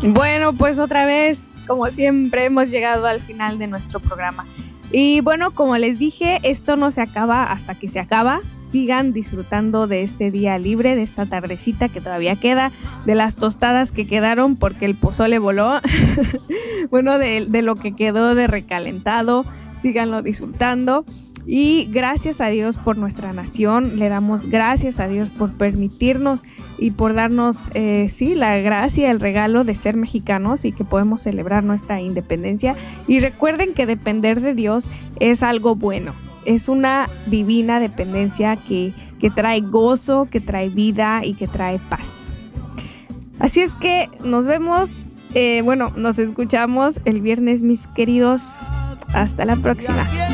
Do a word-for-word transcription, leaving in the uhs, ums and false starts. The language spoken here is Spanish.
Bueno, pues otra vez, como siempre, hemos llegado al final de nuestro programa. Y bueno, como les dije, esto no se acaba hasta que se acaba. Sigan disfrutando de este día libre, de esta tardecita que todavía queda, de las tostadas que quedaron porque el pozole voló. Bueno, de, de lo que quedó de recalentado, síganlo disfrutando. Y gracias a Dios por nuestra nación, le damos gracias a Dios por permitirnos y por darnos, eh, sí, la gracia, el regalo de ser mexicanos y que podemos celebrar nuestra independencia. Y recuerden que depender de Dios es algo bueno, es una divina dependencia que, que trae gozo, que trae vida y que trae paz. Así es que nos vemos, eh, bueno, nos escuchamos el viernes, mis queridos. Hasta la próxima.